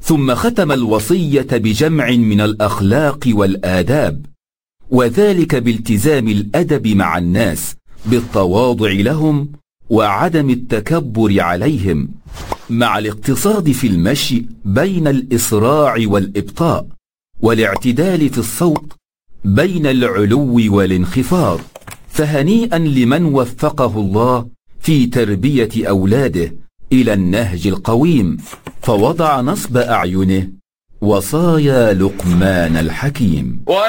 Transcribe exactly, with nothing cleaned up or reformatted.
ثم ختم الوصية بجمع من الأخلاق والآداب، وذلك بالتزام الأدب مع الناس بالتواضع لهم وعدم التكبر عليهم، مع الاقتصاد في المشي بين الإسراع والإبطاء، والاعتدال في الصوت بين العلو والانخفاض. فهنيئا لمن وفقه الله في تربية أولاده إلى النهج القويم، فوضع نصب أعينه وصايا لقمان الحكيم.